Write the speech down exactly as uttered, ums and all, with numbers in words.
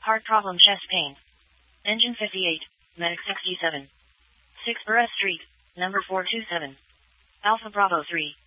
Heart problem, chest pain. Engine fifty-eight, Medic sixty-seven. six Buress Street, number four two seven. Alpha Bravo three.